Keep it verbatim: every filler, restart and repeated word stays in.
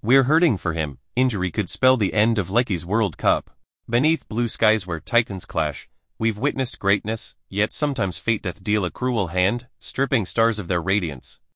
We're hurting for him. Injury could spell the end of Lecky's World Cup. Beneath blue skies where titans clash, we've witnessed greatness, yet sometimes fate doth deal a cruel hand, stripping stars of their radiance.